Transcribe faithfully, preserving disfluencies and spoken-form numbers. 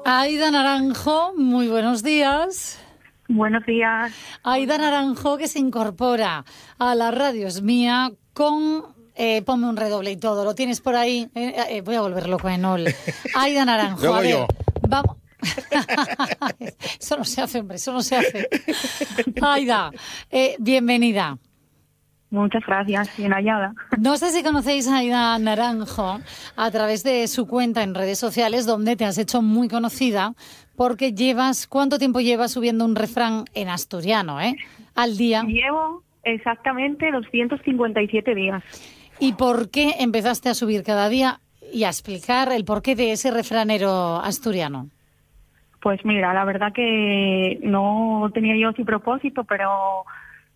Aida Naranjo, muy buenos días. Buenos días. Aida Naranjo, que se incorpora a la Radio Es Mía con... Eh, ponme un redoble y todo, ¿lo tienes por ahí? Eh, eh, voy a volver loco en Ol. Aida Naranjo, Luego a ver, yo. vamos... Eso no se hace, hombre, eso no se hace. Aida, eh, bienvenida. Muchas gracias, bien hallada. No sé si conocéis a Aida Naranjo a través de su cuenta en redes sociales, donde te has hecho muy conocida, porque llevas, ¿cuánto tiempo llevas subiendo un refrán en asturiano, eh? Al día. Llevo exactamente doscientos cincuenta y siete días. ¿Y por qué empezaste a subir cada día y a explicar el porqué de ese refranero asturiano? Pues mira, la verdad que no tenía yo ese propósito, pero